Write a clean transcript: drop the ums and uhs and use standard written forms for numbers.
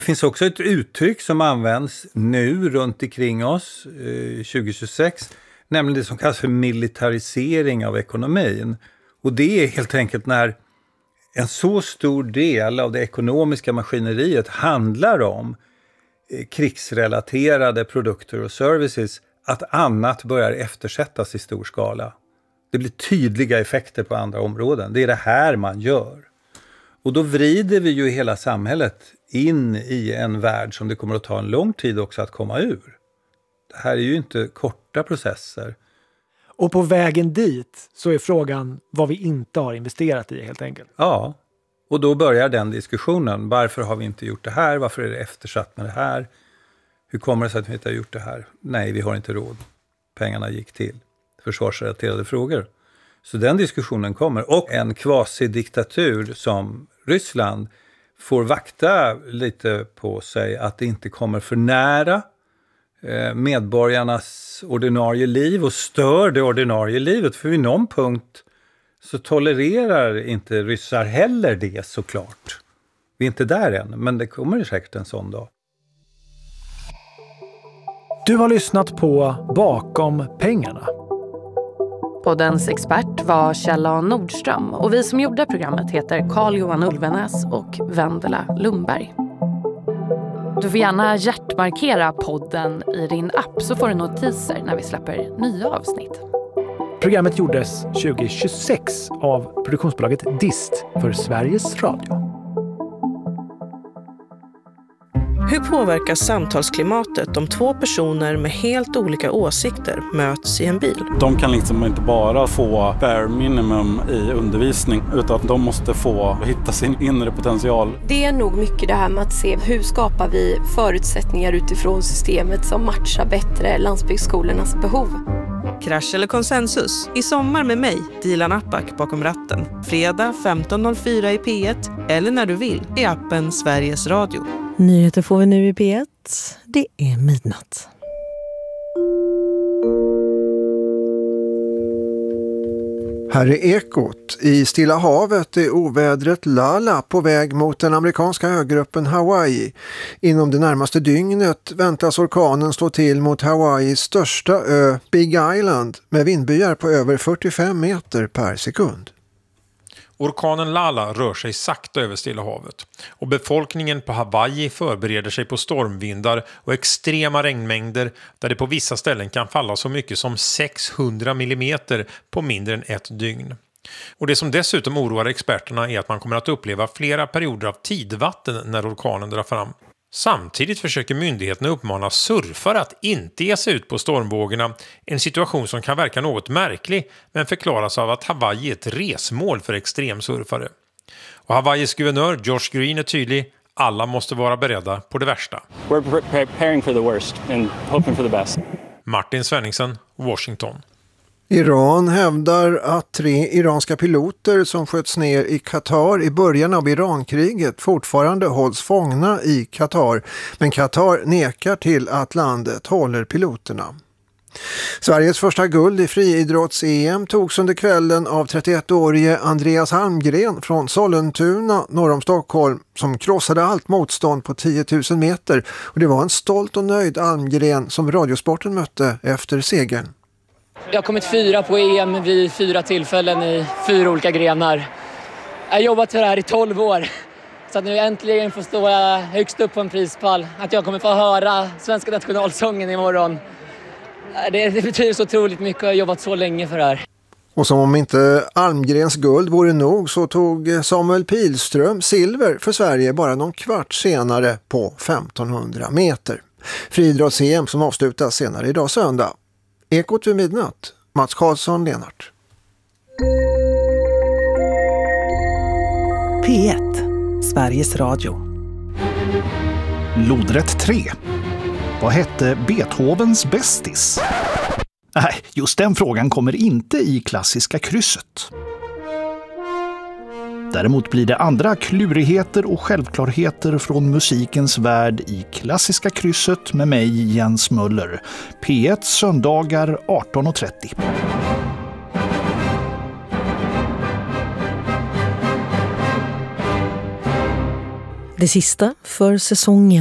Det finns också ett uttryck som används nu runt omkring oss 2026, nämligen det som kallas för militarisering av ekonomin. Och det är helt enkelt när en så stor del av det ekonomiska maskineriet handlar om krigsrelaterade produkter och services, att annat börjar eftersättas i stor skala. Det blir tydliga effekter på andra områden. Det är det här man gör. Och då vrider vi ju hela samhället in i en värld som det kommer att ta en lång tid också att komma ur. Det här är ju inte korta processer. Och på vägen dit så är frågan vad vi inte har investerat i helt enkelt. Ja, och då börjar den diskussionen. Varför har vi inte gjort det här? Varför är det eftersatt med det här? Hur kommer det sig att vi inte har gjort det här? Nej, vi har inte råd. Pengarna gick till försvarsrelaterade frågor. Så den diskussionen kommer. Och en quasi-diktatur som Ryssland får vakta lite på sig att det inte kommer för nära medborgarnas ordinarie liv och stör det ordinarie livet. För vid någon punkt så tolererar inte ryssar heller det, såklart. Vi är inte där än, men det kommer säkert en sån dag. Du har lyssnat på Bakom pengarna. Poddens expert var Kjell A. Nordström och vi som gjorde programmet heter Carl-Johan Ulvenäs och Vendela Lundberg. Du får gärna hjärtmarkera podden i din app så får du notiser när vi släpper nya avsnitt. Programmet gjordes 2026 av produktionsbolaget Dist för Sveriges Radio. Hur påverkar samtalsklimatet om två personer med helt olika åsikter möts i en bil? De kan liksom inte bara få bare minimum i undervisning utan de måste få hitta sin inre potential. Det är nog mycket det här med att se hur skapar vi förutsättningar utifrån systemet som matchar bättre landsbygdsskolornas behov. Krasch eller konsensus? I sommar med mig, Dilan Apak bakom ratten. Fredag 15.04 i P1 eller när du vill i appen Sveriges Radio. Nyheter får vi nu i P1. Det är midnatt. Här är Ekot. I Stilla havet är ovädret Lala på väg mot den amerikanska ögruppen Hawaii. Inom det närmaste dygnet väntas orkanen slå till mot Hawaiis största ö, Big Island, med vindbyar på över 45 meter per sekund. Orkanen Lala rör sig sakta över Stilla havet och befolkningen på Hawaii förbereder sig på stormvindar och extrema regnmängder där det på vissa ställen kan falla så mycket som 600 millimeter på mindre än ett dygn. Och det som dessutom oroar experterna är att man kommer att uppleva flera perioder av tidvatten när orkanen drar fram. Samtidigt försöker myndigheterna uppmana surfare att inte ge sig ut på stormvågorna, en situation som kan verka något märklig men förklaras av att Hawaii är ett resmål för extremsurfare. Och Hawaiis guvernör Josh Green är tydlig, alla måste vara beredda på det värsta. We're preparing for the worst and hoping for the best. Martin Svenningsen, Washington. Iran hävdar att 3 iranska piloter som sköts ner i Qatar i början av Irankriget fortfarande hålls fångna i Qatar. Men Qatar nekar till att landet håller piloterna. Sveriges första guld i friidrotts-EM togs under kvällen av 31-årige Andreas Almgren från Sollentuna norr om Stockholm som krossade allt motstånd på 10 000 meter. Och det var en stolt och nöjd Almgren som Radiosporten mötte efter segern. Jag har kommit 4 på EM vid 4 tillfällen i 4 olika grenar. Jag har jobbat för det här i 12 år. Så att nu äntligen får stå högst upp på en prispall. Att jag kommer få höra svenska nationalsången imorgon. Det betyder så otroligt mycket. Jag har jobbat så länge för det här. Och som om inte Almgrens guld vore nog så tog Samuel Pilström silver för Sverige bara någon kvart senare på 1500 meter. Friidrotts-EM som avslutas senare idag söndag. Ekot vid midnatt. Mats Karlsson, Lenart. P1, Sveriges Radio. Lodrätt 3. Vad hette Beethovens bästis? Nej, just den frågan kommer inte i klassiska krysset. Däremot blir det andra klurigheter och självklarheter från musikens värld i klassiska krysset med mig, Jens Möller. P1 söndagar 18.30. Det sista för säsongen.